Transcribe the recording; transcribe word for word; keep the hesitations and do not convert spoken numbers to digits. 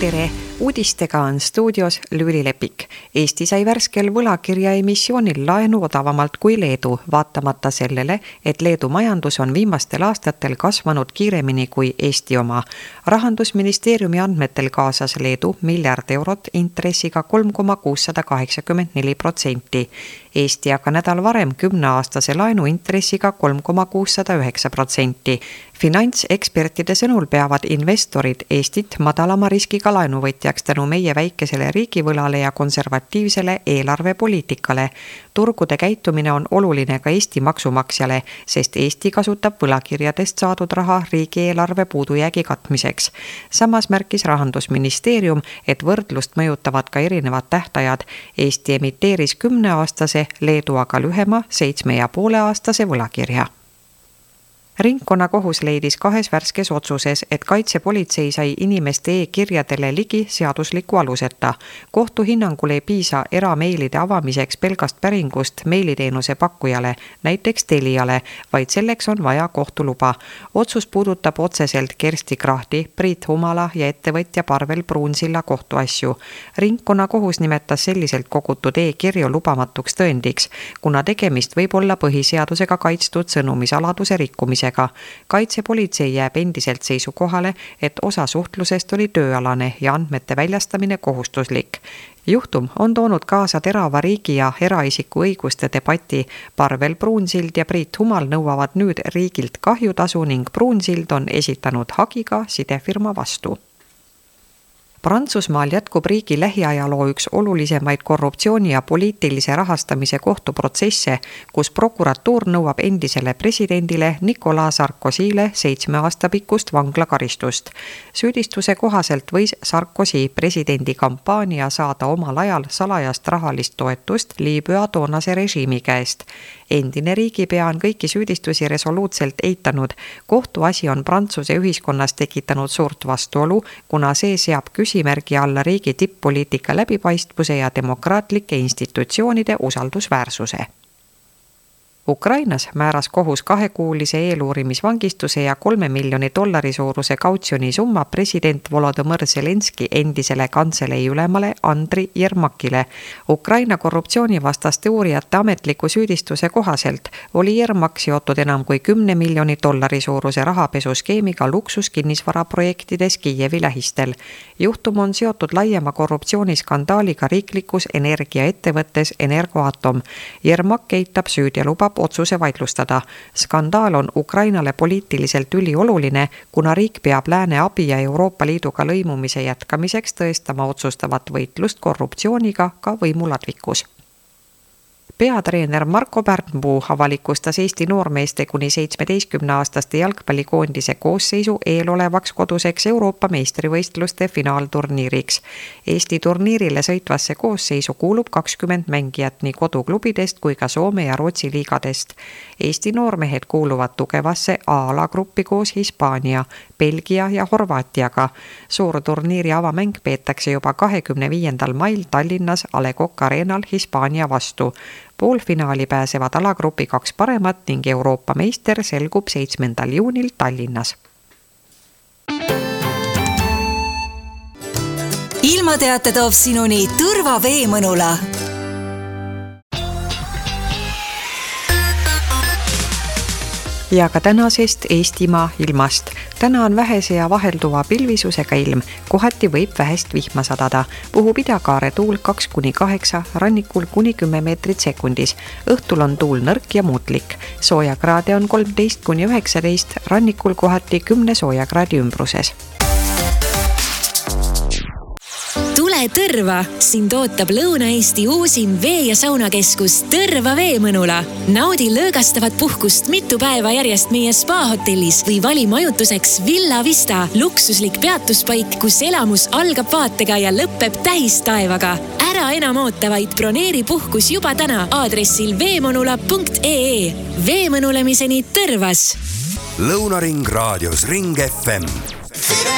Tere! Uudistega on stuudios Lüüli Lepik. Eesti sai värskel võlakirja emissioonil laenu odavamalt kui Leedu, vaatamata sellele, et Leedu majandus on viimastel aastatel kasvanud kiiremini kui Eesti oma. Rahandusministeeriumi andmetel kaasas Leedu miljard eurot intressiga kolm koma kuussadaakaheksakümmend neli protsenti. Eesti aga nädal varem kümneaastase laenu intressiga kolm koma kuussadaüheksa protsenti. Finantsekspertide sõnul peavad investorid Eestit madalama riskiga laenuvõtjaks tänu meie väikesele riigivõlale ja konservatiivsele eelarvepoliitikale. Turgude käitumine on oluline ka Eesti maksumaksjale, sest Eesti kasutab võlakirjadest saadud raha riigieelarve puudujäägi katmiseks. Samas märkis Rahandusministeerium, et võrdlust mõjutavad ka erinevad tähtajad. Eesti emiteeris kümneaastase, Leedu aga lühema seitsme ja poole aastase võlakirja. Ringkonnakohus leidis kahes värskes otsuses, et kaitsepolitsei sai inimeste e-kirjadele ligi seadusliku aluseta. Kohtu hinnangul ei piisa erameilide avamiseks pelgast päringust meiliteenuse pakkujale, näiteks Teliale, vaid selleks on vaja kohtuluba. Otsus puudutab otseselt Kersti Krahti, Priit Humala ja ettevõtja Parvel Pruunsilla kohtuasju. Ringkonnakohus nimetas selliselt kogutud e-kirju lubamatuks tõendiks, kuna tegemist võib olla põhiseadusega kaitstud sõnumisaladuse rikkumise. Kaitsepolitsei jääb endiselt seisukohale, et osa suhtlusest oli tööalane ja andmete väljastamine kohustuslik. Juhtum on toonud kaasa terava riigi ja eraisiku õiguste debati. Parvel Pruunsild ja Priit Humal nõuavad nüüd riigilt kahjutasu ning Pruunsild on esitanud hagiga sidefirma vastu. Prantsusmaal jätkub riigi lähiajaloo üks olulisemaid korruptsiooni ja poliitilise rahastamise kohtuprotsesse, kus prokuratuur nõuab endisele presidendile Nicolas Sarkozyle seitsme aasta pikkust vanglakaristust. Süüdistuse kohaselt võis Sarkozy presidendi kampaania saada omal ajal salajast rahalist toetust Liibüa toonase režiimi käest. Endine riigipea on kõiki süüdistusi resoluutselt eitanud. Kohtuasi on Prantsuse ühiskonnas tekitanud suurt vastuolu, kuna see seab küsimärgi alla riigi tipp-poliitika läbipaistvuse ja demokraatlike institutsioonide usaldusväärsuse. Ukrainas määras kohus kahekuulise eeluurimisvangistuse ja kolme miljoni dollari suuruse kautsjoni summa president Volodõmõr Zelenski endisele kantselei ülemale Andri Jermakile. Ukraina korruptsioonivastaste uurijate ametliku süüdistuse kohaselt oli Jermak seotud enam kui kümne miljoni dollari suuruse rahapesuskeemiga luksuskinnisvaraprojektides Kiievi lähistel. Juhtum on seotud laiema korruptsiooniskandaaliga riiklikus energiaettevõttes Energoatom. Jermak eitab süüd ja lubab otsuse vaidlustada. Skandaal on Ukrainale poliitiliselt ülioluline, kuna riik peab lääne abi ja Euroopa Liiduga lõimumise jätkamiseks tõestama otsustavat võitlust korruptsiooniga ka võimuladvikus. Peatreener Marko Pärnpuu avalikustas Eesti noormeeste kuni seitsmeteistkümneaastaste jalgpallikoondise koosseisu eelolevaks koduseks Euroopa meistrivõistluste finaalturniiriks. Eesti turniirile sõitvasse koosseisu kuulub kakskümmend mängijat nii koduklubidest kui ka Soome ja Rootsi liigadest. Eesti noormehed kuuluvad tugevasse A-alagruppi koos Hispaania, Belgia ja Horvaatiaga. Suur turniiri avamäng peetakse juba kahekümne viiendal mail Tallinnas A Le Coq Arenal Hispaania vastu. Poolfinaali pääsevad alagrupi kaks paremat ning Euroopa meister selgub seitsmendal juunil Tallinnas. Ilmateate toob sinuni Tõrva veemõnula. Ja ka tänasest Eestimaa ilmast. Täna on vähese ja vahelduva pilvisusega ilm. Kohati võib vähest vihma sadada. Puhub idakaare tuul kaks kuni kaheksa, rannikul kuni kümme meetrit sekundis. Õhtul on tuul nõrk ja muutlik. Soojakraade on kolmteist kuni üheksateist, rannikul kohati kümne soojakraadi ümbruses. Tule Tõrva! Sind ootab Lõuna-Eesti uusim vee- ja saunakeskus Tõrva veemõnula. Naudi lõõgastavat puhkust mitu päeva järjest meie spa-hotellis või vali majutuseks Villa Vista, luksuslik peatuspaik, kus elamus algab vaatega ja lõpeb tähistaevaga. Ära enam oota, vaid broneeri puhkus juba täna aadressil veemõnula punkt ee. Veemõnulemiseni Tõrvas! Lõunaring raadios Ring F M.